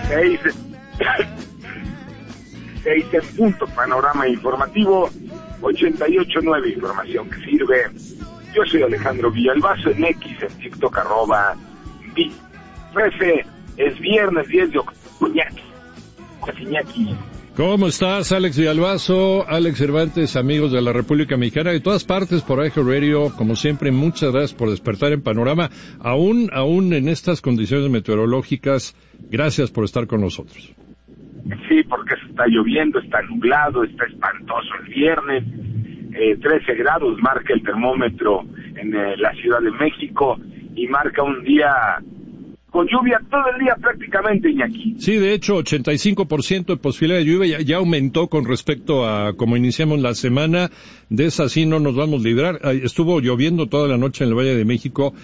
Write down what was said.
6 en punto, panorama informativo 88.9, información que sirve. Yo soy Alejandro Villalbazo, en X, en TikTok, @13, es viernes 10 de octubre. Iñaki. ¿Cómo estás, Alex Villalbazo, Alex Cervantes, amigos de la República Mexicana, de todas partes por Eje Radio? Como siempre, muchas gracias por despertar en Panorama, aún en estas condiciones meteorológicas. Gracias por estar con nosotros. Sí, porque está lloviendo, está nublado, está espantoso el viernes. 13 grados marca el termómetro en la Ciudad de México y marca un día con lluvia todo el día prácticamente, Iñaki. Sí, de hecho, 85% de posibilidad de lluvia ya aumentó con respecto a como iniciamos la semana. De esa sí no nos vamos a librar. Estuvo lloviendo toda la noche en el Valle de México